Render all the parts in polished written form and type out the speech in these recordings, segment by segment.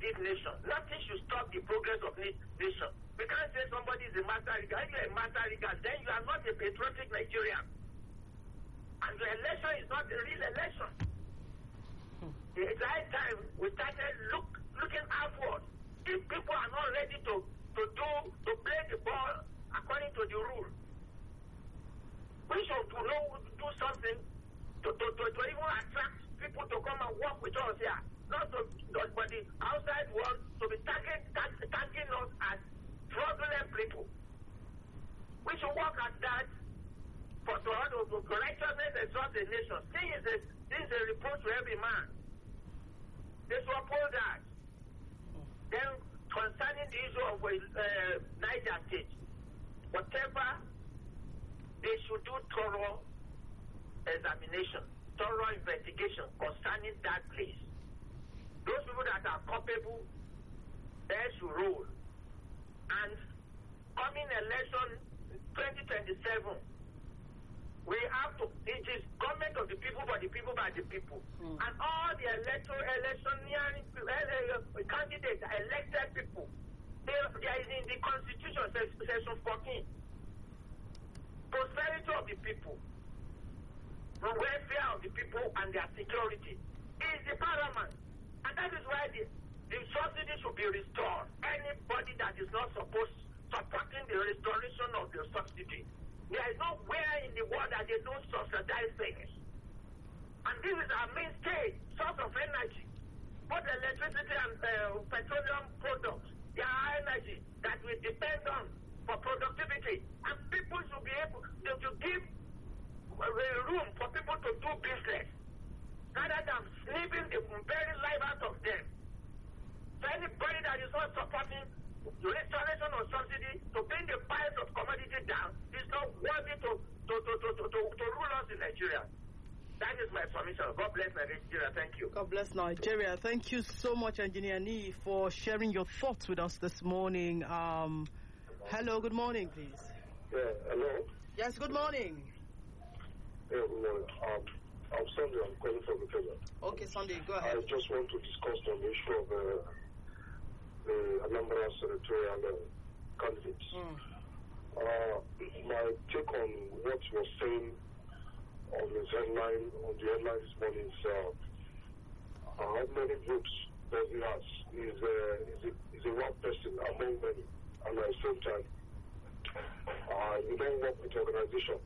this nation. Nothing should stop the progress of this nation. We can't say somebody is a master riggers. If you're a master riggers, then you are not a patriotic Nigerian. And the election is not a real election. It's high time we started looking outward. If people are not ready to play the ball according to the rule, we should do something to even attract people to come and work with us here. Not to but the outside world to be tagging us as fraudulent people. We should work at that for righteousness and trust the nation. This is a reproach to every man. They should oppose that. Then concerning the issue of Niger State, whatever, they should do thorough examination, thorough investigation concerning that place. Those people that are culpable, they should rule. And coming election 2027, we have to, it is government of the people, for the people, by the people. And all the electioneering candidates are elected people. There is in the Constitution, section 14, prosperity of the people, the welfare of the people and their security is the paramount. And that is why the subsidy should be restored. Anybody that is not supporting the restoration of the subsidy, there is nowhere in the world that they don't subsidize things. And this is our mainstay source of energy. Both electricity and petroleum products, they are energy that we depend on for productivity. And people should be able to give room for people to do business rather than snipping the very life out of them. So anybody that is not supporting the restoration of subsidy to bring the price of commodity down is not worthy to rule us in Nigeria. That is my submission. God bless Nigeria. Thank you. God bless Nigeria. Thank you so much, Engineer Nee, for sharing your thoughts with us this morning. Hello, good morning, please. Yeah, hello. Yes, good morning. Yeah, good morning. I'm Sunday. I'm calling from the Kenya. Okay, Sunday, go ahead. I just want to discuss on the issue of the Anambra senatorial candidates. My take on what he was saying on the headline this morning is how many votes does he has? Is a one person among many, and at the same time, you don't work with organization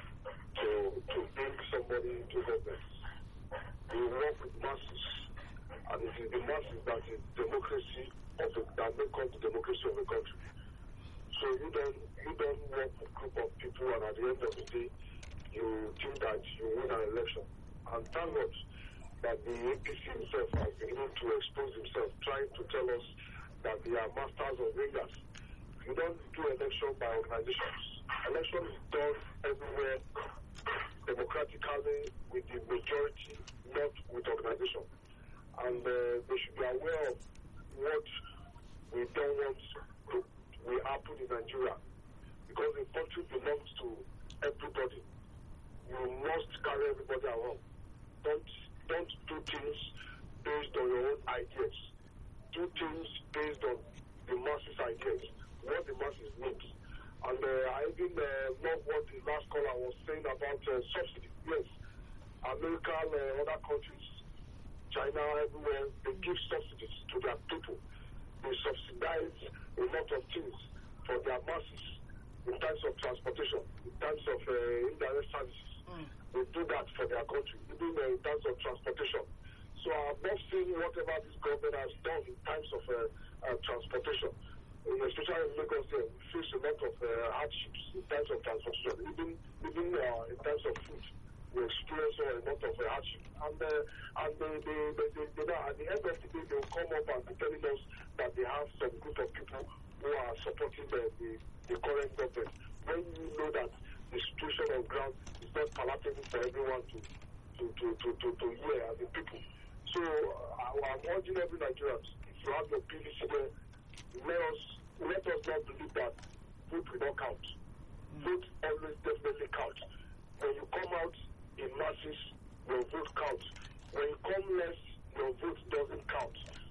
to bring somebody into government. You work with masses, and it is the masses that is democracy that make up the democracy of the country. So you don't work with a group of people, and at the end of the day, you think that you win an election. And thank God that the APC himself has been able to expose himself, trying to tell us that they are masters of ringers. You don't do election by organizations. Election is done everywhere democratically with the majority, not with organization. And they should be aware of what we don't want will happen in Nigeria, because the country belongs to everybody. You must carry everybody around. Don't do things based on your own ideas. Do things based on the masses' ideas, what the masses need. And I even love what the last caller was saying about subsidy. Yes, America, other countries, China, everywhere, they give subsidies to their people. They subsidize a lot of things for their masses in terms of transportation, in terms of indirect services. They do that for their country, even in terms of transportation. So I've not seen whatever this government has done in terms of transportation. Especially in Lagos, we face a lot of hardships in terms of transportation. Even in terms of food, we experience a lot of hardship. And at the end of the day, they will come up and be telling us that they have some group of people who are supporting the current government. When you know that the situation on ground is not palatable for everyone to hear as a people. So I'm urging every Nigerian, if you have your PVC there, let us not believe that vote will not count. Vote always definitely counts. When you come out in masses, your vote counts. When you come less, your vote doesn't count.